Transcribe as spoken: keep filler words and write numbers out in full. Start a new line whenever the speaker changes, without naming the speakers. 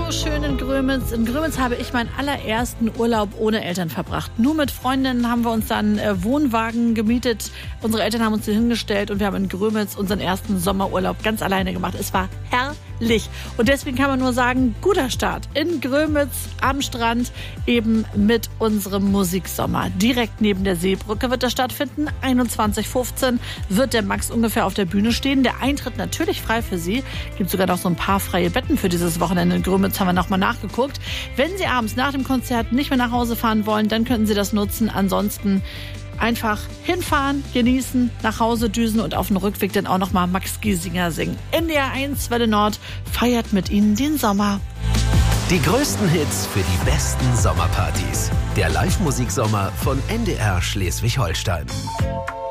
so schön in Grömitz. In Grömitz habe ich meinen allerersten Urlaub ohne Eltern verbracht. Nur mit Freundinnen haben wir uns dann äh, Wohnwagen gemietet. Unsere Eltern haben uns hier hingestellt und wir haben in Grömitz unseren ersten Sommerurlaub ganz alleine gemacht. Es war herrlich. Und deswegen kann man nur sagen, guter Start in Grömitz am Strand, eben mit unserem Musiksommer. Direkt neben der Seebrücke wird das stattfinden. einundzwanzig Uhr fünfzehn wird der Max ungefähr auf der Bühne stehen. Der Eintritt natürlich frei für Sie. Gibt sogar noch so ein paar freie Betten für dieses Wochenende in Grömitz, haben wir nochmal nachgeguckt. Wenn Sie abends nach dem Konzert nicht mehr nach Hause fahren wollen, dann könnten Sie das nutzen. Ansonsten einfach hinfahren, genießen, nach Hause düsen und auf dem Rückweg dann auch nochmal Max Giesinger singen. N D R eins Welle Nord feiert mit Ihnen den Sommer.
Die größten Hits für die besten Sommerpartys. Der Live-Musiksommer von N D R Schleswig-Holstein.